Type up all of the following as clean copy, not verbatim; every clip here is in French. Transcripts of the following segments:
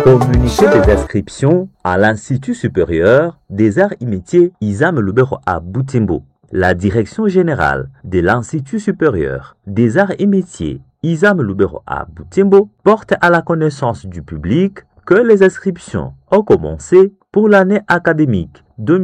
Communiqué des inscriptions à l'Institut supérieur des arts et métiers Isam Lubero à Butembo. La direction générale de l'Institut supérieur des arts et métiers Isam Lubero à Butembo porte à la connaissance du public que les inscriptions ont commencé pour l'année académique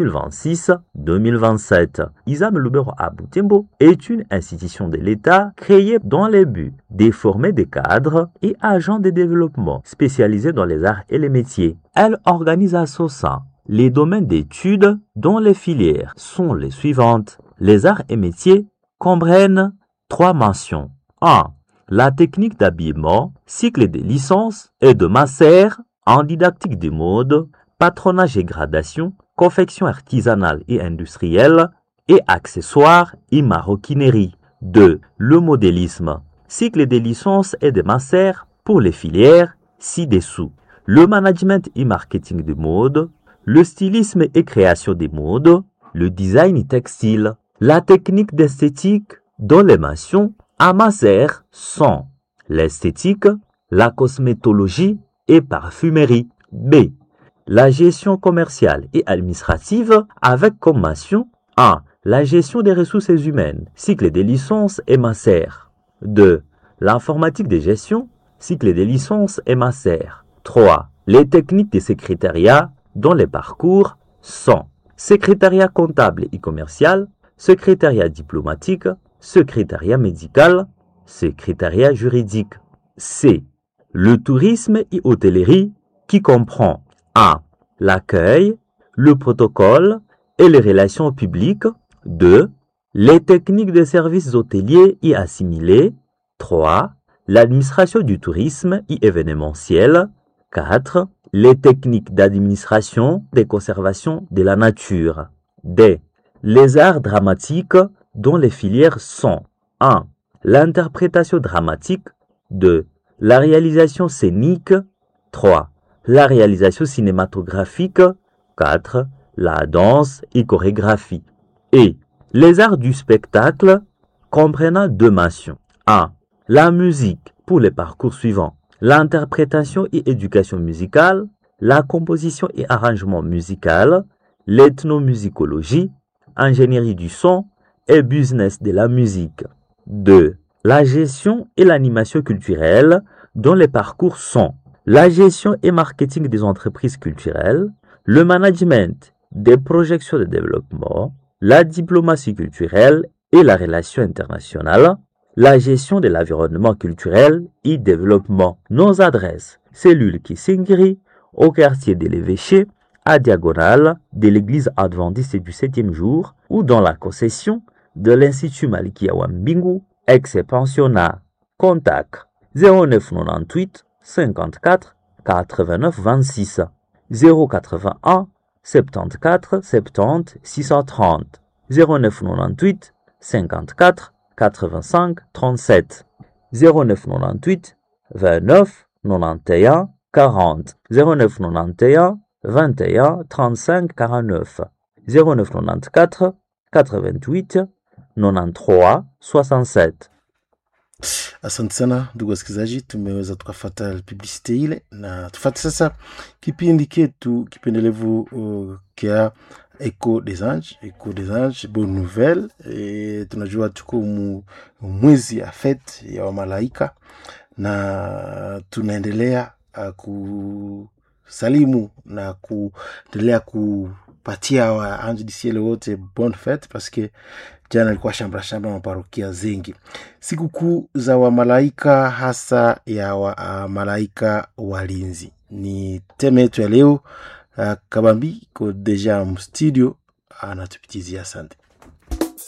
2026-2027. Isam Lubero à Butembo est une institution de l'État créée dans le but de former des cadres et agents de développement spécialisés dans les arts et les métiers. Elle organise à son sein les domaines d'études dont les filières sont les suivantes. Les arts et métiers comprennent 3 mentions. 1. La technique d'habillement, cycle de licence et de master en didactique des modes, patronage et gradation, confection artisanale et industrielle et accessoires et maroquinerie. 2. Le modélisme, cycle de licence et de master pour les filières ci-dessous. Le management et marketing de mode, le stylisme et création des modes, le design textile, la technique d'esthétique dont les mentions à master sont l'esthétique, la cosmétologie et parfumerie. B. La gestion commerciale et administrative avec comme mention 1. La gestion des ressources humaines, cycle des licences et master. 2. L'informatique de gestion, cycle des licences et master. 3. Les techniques de secrétariat dont les parcours sont secrétariat comptable et commercial, secrétariat diplomatique, secrétariat médical, secrétariat juridique. C. Le tourisme et hôtellerie qui comprend 1. L'accueil, le protocole et les relations publiques. 2. Les techniques de services hôteliers et assimilés. 3. L'administration du tourisme et événementiel. 4. Les techniques d'administration des conservations de la nature. D. Les arts dramatiques dont les filières sont 1. L'interprétation dramatique. 2. La réalisation scénique. 3. La réalisation cinématographique. 4. La danse et chorégraphie. Et les arts du spectacle comprenant 2 mentions. 1. La musique pour les parcours suivants. L'interprétation et éducation musicale, la composition et arrangement musical, l'ethnomusicologie, ingénierie du son et business de la musique. 2. La gestion et l'animation culturelle dont les parcours sont la gestion et marketing des entreprises culturelles, le management des projections de développement, la diplomatie culturelle et la relation internationale, la gestion de l'environnement culturel et développement. Nos adresses, cellule Kisingiri, au quartier de l'Évêché, à diagonale de l'église adventiste du 7e jour ou dans la concession de l'Institut Malikia Wambingu, ex-pensionnat. Contact 0998 54 89 26 081 74 70 630 0998 54 85 37 0998 29 91 40 0991 21 35 49 0994 88 93 67. Asante sana ndugu wasikilizaji, tumeweza tukafata publicite ile na tufate sasa kipindi ketu kipendelevu kia Echo des Anges, bonne nouvelle. Et tunajua tuko mwezi ya fete ya wamalaika na tunaendelea kusalimu na kuendelea kupatia wa ange du ciel wote bonne fete parce que jana ilikuwa shambra maparokia zengi. Sikukuu za wamalaika hasa ya wamalaika walinzi ni teme yetu ya leo. Kabambi ko deja studio anatupitizia. Asante.